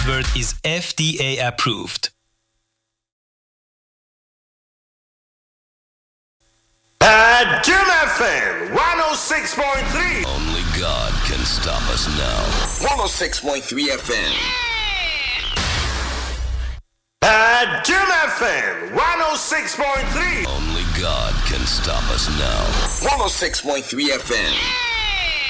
advert is FDA approved. Jim FM 106.3. Only God can stop us now. 106.3 FM. Jim FM 106.3. Only God can stop us now. 106.3 FM.